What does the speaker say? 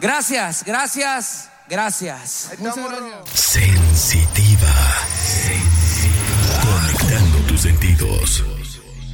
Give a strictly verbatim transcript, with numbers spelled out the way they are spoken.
Gracias, gracias, gracias. Muchas gracias. Sensitiva. Sensitiva. Conectando tus sentidos.